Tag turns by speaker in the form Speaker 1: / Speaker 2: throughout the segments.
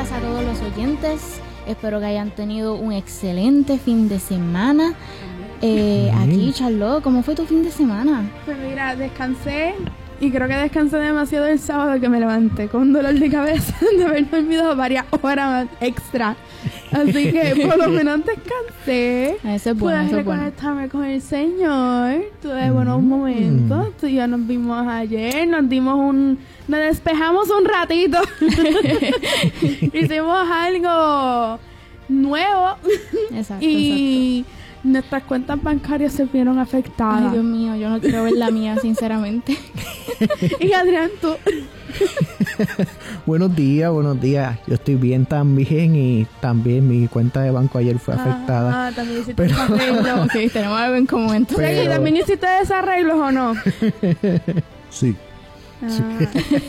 Speaker 1: días a todos los oyentes. Espero que hayan tenido un excelente fin de semana. Aquí, Charlotte, ¿cómo fue tu fin de semana?
Speaker 2: Pues mira, descansé y creo que descansé demasiado el sábado, que me levanté con un dolor de cabeza de haber dormido varias horas extra. Así que por lo menos descansé.
Speaker 1: Eso es bueno,
Speaker 2: pude
Speaker 1: eso es bueno.
Speaker 2: reconectarme con el Señor. Tuve buenos momentos. Tú y yo nos vimos ayer, nos despejamos un ratito. Hicimos algo nuevo.
Speaker 1: Exacto,
Speaker 2: y nuestras cuentas bancarias se vieron afectadas.
Speaker 1: Ay, Dios mío, yo no quiero ver la mía, sinceramente.
Speaker 2: Y Adrián, tú.
Speaker 3: Buenos días. Yo estoy bien también, y también mi cuenta de banco ayer fue afectada.
Speaker 2: También hiciste
Speaker 3: Pero-
Speaker 2: desarreglos.
Speaker 1: Ok, tenemos algo en común entonces.
Speaker 2: Oye, ¿y también hiciste desarreglos o no?
Speaker 3: Sí.
Speaker 2: Ah.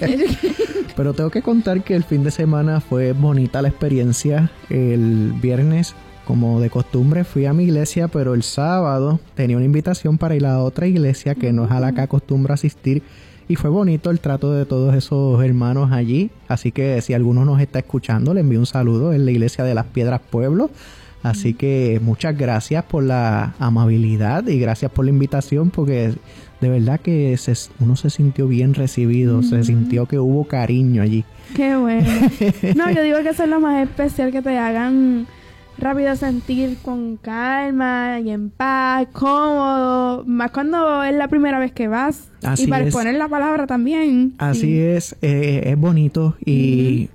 Speaker 3: Pero tengo que contar que el fin de semana fue bonita la experiencia. El viernes, como de costumbre, fui a mi iglesia, pero el sábado tenía una invitación para ir a otra iglesia que no es a la que acostumbro asistir. Y fue bonito el trato de todos esos hermanos allí. Así que si alguno nos está escuchando, le envío un saludo. En la iglesia de Las Piedras Pueblo. Así que muchas gracias por la amabilidad y gracias por la invitación, porque de verdad que uno se sintió bien recibido. Se sintió que hubo cariño allí.
Speaker 2: Qué bueno. No, yo digo que eso es lo más especial, que te hagan rápido sentir con calma y en paz, cómodo, más cuando es la primera vez que vas.
Speaker 3: Así
Speaker 2: y para
Speaker 3: es.
Speaker 2: exponer la palabra también.
Speaker 3: Así
Speaker 2: Sí.
Speaker 3: es bonito, y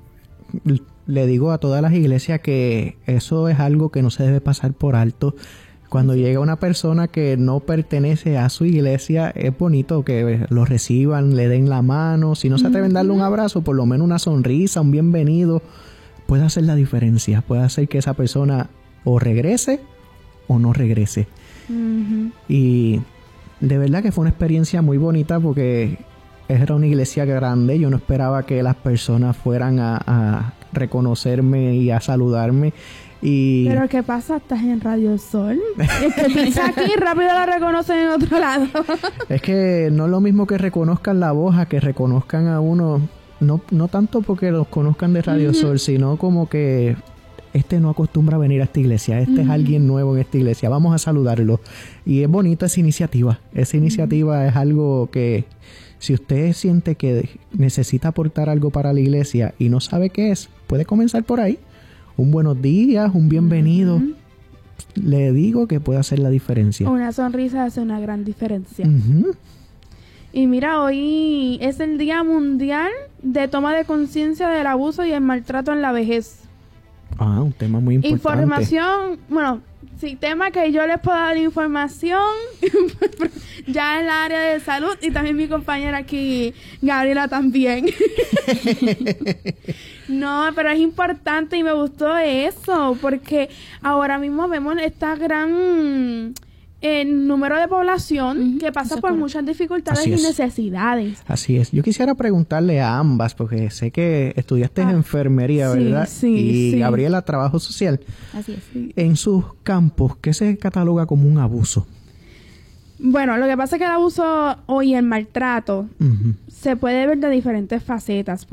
Speaker 3: le digo a todas las iglesias que eso es algo que no se debe pasar por alto. Cuando llega una persona que no pertenece a su iglesia, es bonito que lo reciban, le den la mano. Si no se atreven a darle un abrazo, por lo menos una sonrisa, un bienvenido, puede hacer la diferencia. Puede hacer que esa persona o regrese o no regrese.
Speaker 2: Ujú.
Speaker 3: Y de verdad que fue una experiencia muy bonita, porque era una iglesia grande. Yo no esperaba que las personas fueran a reconocerme y a saludarme. Y
Speaker 2: Pero ¿qué pasa? Estás en Radio Sol. Es que pisa aquí y rápido la reconocen en otro lado.
Speaker 3: es que no es lo mismo que reconozcan la voz a que reconozcan a uno. No tanto porque los conozcan de Radio Sol, sino como que este no acostumbra a venir a esta iglesia. Este es alguien nuevo en esta iglesia. Vamos a saludarlo. Y es bonita esa iniciativa. Esa iniciativa es algo que, si usted siente que necesita aportar algo para la iglesia y no sabe qué es, puede comenzar por ahí. Un buenos días, un bienvenido. Le digo que puede hacer la diferencia.
Speaker 2: Una sonrisa hace una gran diferencia.
Speaker 3: Ujú.
Speaker 2: Y mira, hoy es el Día Mundial de Toma de Conciencia del Abuso y el Maltrato en la Vejez.
Speaker 3: Ah, un tema muy importante.
Speaker 2: Información, bueno, sí, tema que yo les puedo dar información ya en la área de salud, y también mi compañera aquí, Gabriela, también. No, pero es importante y me gustó eso, porque ahora mismo vemos esta gran número de población que pasa
Speaker 1: eso es
Speaker 2: por
Speaker 1: correcto.
Speaker 2: muchas dificultades
Speaker 3: Así
Speaker 2: y
Speaker 3: es.
Speaker 2: necesidades.
Speaker 3: Así es. Yo quisiera preguntarle a ambas, porque sé que estudiaste enfermería,
Speaker 2: sí,
Speaker 3: ¿verdad?
Speaker 2: sí,
Speaker 3: y
Speaker 2: sí.
Speaker 3: Gabriela, trabajo social.
Speaker 1: Así es.
Speaker 3: En sus campos, ¿qué se cataloga como un abuso?
Speaker 2: Bueno, lo que pasa es que el abuso y el maltrato
Speaker 3: Ujú.
Speaker 2: se puede ver de diferentes facetas.